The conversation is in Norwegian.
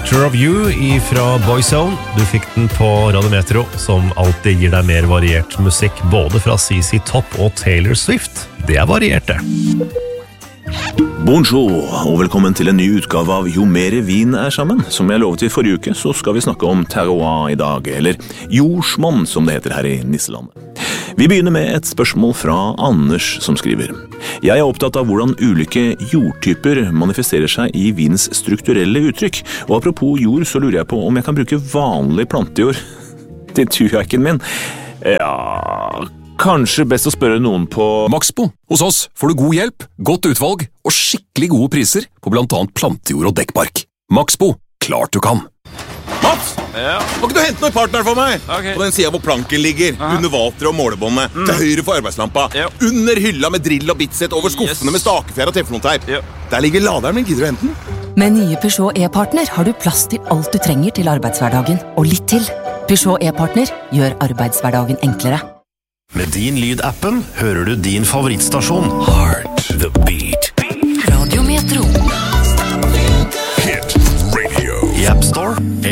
Picture of You fra Boyzone. Du fikk den på Radio Metro, som alltid gir deg mer variert musikk, både fra CC Top og Taylor Swift. Det variert, det. Bonjour, og velkommen til en ny utgave av Jo mere vin sammen. Som jeg lovet I forrige uke, så skal vi snakke om terroir I dag, eller jordsmonn, som det heter her I Nisselandet. Vi begynner med et spørsmål fra Anders, som skriver: Jeg opptatt av hvordan ulike jordtyper manifesterer seg I vinens strukturelle uttrykk, og apropos jord, så lurer jeg på om jeg kan bruke vanlig plantejord til turjakken min. Ja, kanskje best å spørre noen på Maxbo. Hos oss får du god hjelp, godt utvalg og skikkelig gode priser på blant annet plantejord og dekkbark. Maxbo, klart du kan. Mats, må ikke du hente noe I partner for meg? Okay. På den siden hvor planken ligger, under vateret og målebåndet, til høyre for arbeidslampa, under hylla med drill og bitset, over skuffene med stakefjær og teflonteip. Der ligger laderen min, gidder du hente den? Med nye Peugeot e-partner har du plass til alt du trenger til arbeidshverdagen, og litt til. Peugeot e-partner gjør arbeidshverdagen enklere. Med din Lyd-appen hører du din favorittstasjon. Heart the Beat.